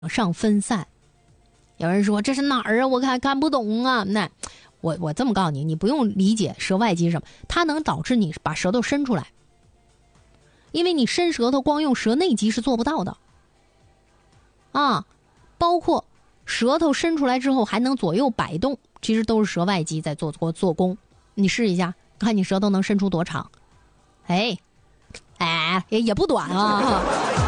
上分散。有人说这是哪儿啊？我看不懂啊。那我这么告诉你，你不用理解舌外肌是什么，它能导致你把舌头伸出来，因为你伸舌头光用舌内肌是做不到的啊。包括舌头伸出来之后还能左右摆动，其实都是舌外肌在做功。你试一下，看你舌头能伸出多长？也不短啊。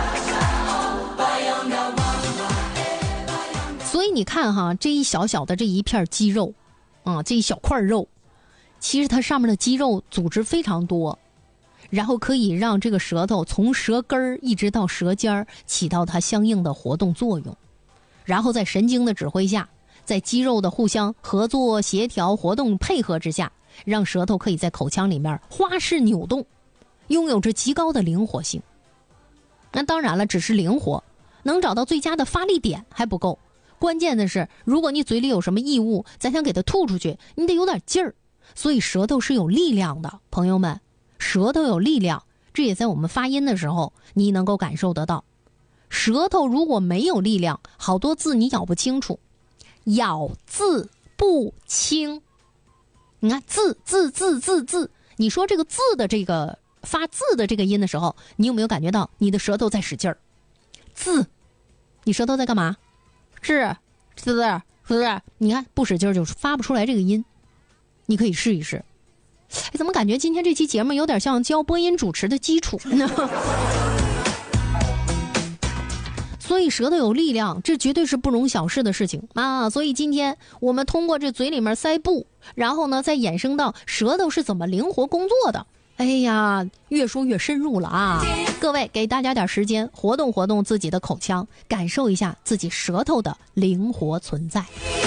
所以你看哈，这一小小的这一片肌肉这一小块肉，其实它上面的肌肉组织非常多，然后可以让这个舌头从舌根儿一直到舌尖儿起到它相应的活动作用，然后在神经的指挥下，在肌肉的互相合作协调活动配合之下，让舌头可以在口腔里面花式扭动，拥有着极高的灵活性。那当然了，只是灵活，能找到最佳的发力点还不够，关键的是，如果你嘴里有什么异物，咱想给它吐出去，你得有点劲儿。所以舌头是有力量的，朋友们，舌头有力量，这也在我们发音的时候你能够感受得到。舌头如果没有力量，好多字你咬不清楚，咬字不清。你看字，你说这个字的这个发字的这个音的时候，你有没有感觉到你的舌头在使劲儿？字，你舌头在干嘛？是，你看不使劲儿就发不出来这个音。你可以试一试。怎么感觉今天这期节目有点像教播音主持的基础呢？所以舌头有力量，这绝对是不容小视的事情啊！所以今天我们通过这嘴里面塞布，然后呢再衍生到舌头是怎么灵活工作的。哎呀，越说越深入了啊！各位，给大家点时间，活动活动自己的口腔，感受一下自己舌头的灵活存在。